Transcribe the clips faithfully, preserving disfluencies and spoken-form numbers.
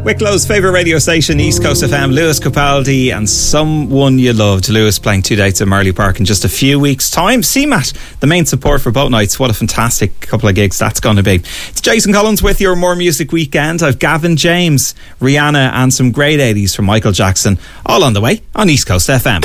Wicklow's favourite radio station, East Coast F M, Lewis Capaldi and Someone You Loved. Lewis playing two dates at Marley Park in just a few weeks' time. C MAT, the main support for boat nights. What a fantastic couple of gigs that's going to be. It's Jason Collins with your More Music Weekend. I've Gavin James, Rihanna and some great eighties from Michael Jackson, all on the way on East Coast F M.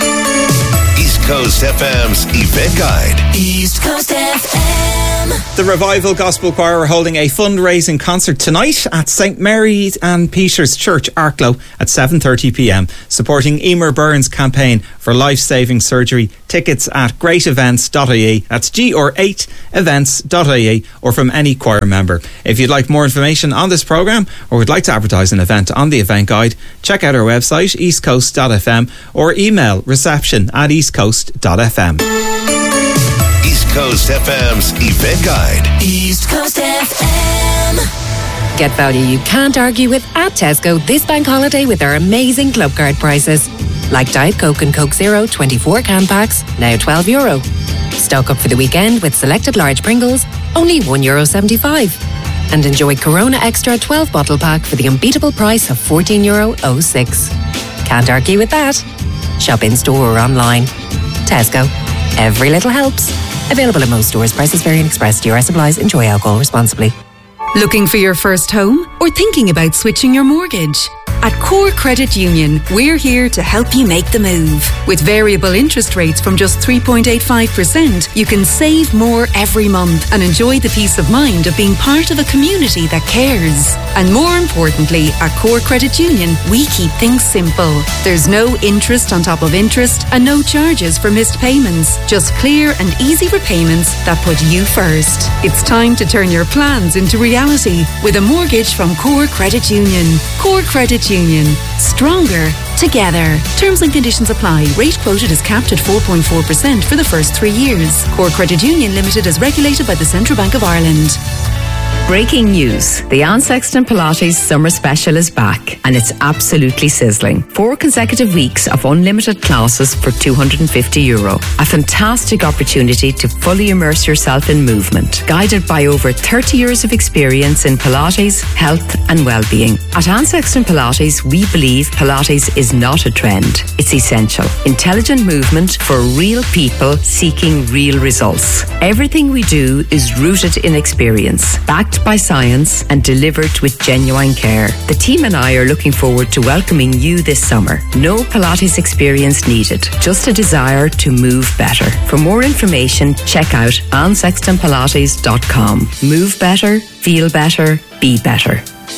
East Coast F M's event guide. East Coast F M. The Revival Gospel Choir are holding a fundraising concert tonight at Saint Mary's and Peter's Church, Arklow at seven thirty p m, supporting Emer Burns' campaign for life-saving surgery. Tickets at great events dot I E. That's G R eight events dot I E, or from any choir member. If you'd like more information on this programme or would like to advertise an event on the event guide, check out our website east coast dot f m or email reception at east coast dot f m. East Coast F M's event guide. East Coast F M. Get value you can't argue with at Tesco this bank holiday with our amazing club card prices. Like Diet Coke and Coke Zero twenty-four can packs, now twelve euro. Stock up for the weekend with selected large Pringles, only one euro seventy-five. And enjoy Corona Extra twelve bottle pack for the unbeatable price of fourteen euro oh six. Can't argue with that. Shop in store or online. Tesco. Every little helps. Available in most stores. Prices vary and express. D R S applies. Enjoy alcohol responsibly. Looking for your first home or thinking about switching your mortgage? At Core Credit Union, we're here to help you make the move. With variable interest rates from just three point eight five percent, you can save more every month and enjoy the peace of mind of being part of a community that cares. And more importantly, at Core Credit Union, we keep things simple. There's no interest on top of interest and no charges for missed payments. Just clear and easy repayments that put you first. It's time to turn your plans into reality with a mortgage from Core Credit Union. Core Credit Union. Union. Stronger together. Terms and conditions apply. Rate quoted is capped at four point four percent for the first three years. Core Credit Union Limited is regulated by the Central Bank of Ireland. Breaking news. The Anne Sexton Pilates Summer Special is back and it's absolutely sizzling. Four consecutive weeks of unlimited classes for two hundred fifty euro. A fantastic opportunity to fully immerse yourself in movement. Guided by over thirty years of experience in Pilates, health and well-being. At Anne Sexton Pilates, we believe Pilates is not a trend. It's essential. Intelligent movement for real people seeking real results. Everything we do is rooted in experience. Backed by science and delivered with genuine care. The team and I are looking forward to welcoming you this summer. No Pilates experience needed, just a desire to move better. For more information, check out anne sexton pilates dot com. Move better, feel better, be better.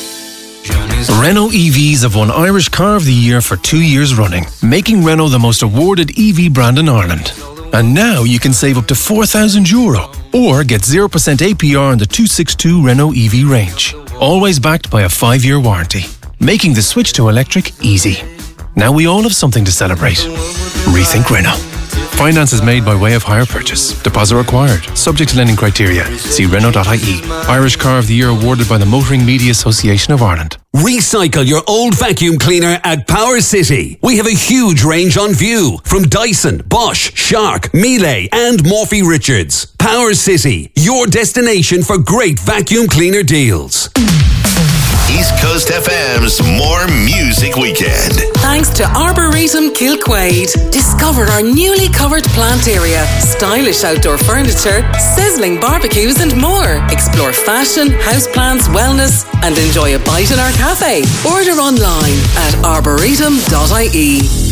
Renault E Vs have won Irish Car of the Year for two years running, making Renault the most awarded E V brand in Ireland. And now you can save up to four thousand euro or get zero percent A P R on the two sixty-two Renault E V range. Always backed by a five-year warranty, making the switch to electric easy. Now we all have something to celebrate. Rethink Renault. Finance is made by way of hire purchase. Deposit required. Subject to lending criteria. See Renault dot I E. Irish Car of the Year awarded by the Motoring Media Association of Ireland. Recycle your old vacuum cleaner at Power City. We have a huge range on view from Dyson, Bosch, Shark, Miele and Morphy Richards. Power City, your destination for great vacuum cleaner deals. East Coast F M's More Music Weekend. Thanks to Arboretum Kilquade. Discover our newly covered plant area, stylish outdoor furniture, sizzling barbecues and more. Explore fashion, houseplants, wellness and enjoy a bite in our cafe. Order online at arboretum dot I E.